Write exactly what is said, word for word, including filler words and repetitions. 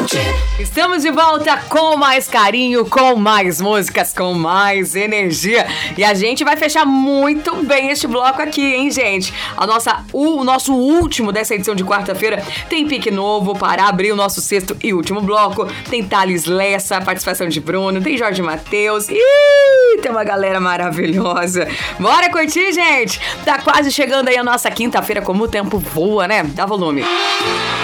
Estamos de volta com mais carinho, com mais músicas, com mais energia. E a gente vai fechar muito bem este bloco aqui, hein, gente? A nossa, o nosso último dessa edição de quarta-feira tem pique novo para abrir o nosso sexto e último bloco. Tem Thales Lessa, participação de Bruno, tem Jorge Mateus. Ih, tem uma galera maravilhosa. Bora curtir, gente? Tá quase chegando aí a nossa quinta-feira, como o tempo voa, né? Dá volume.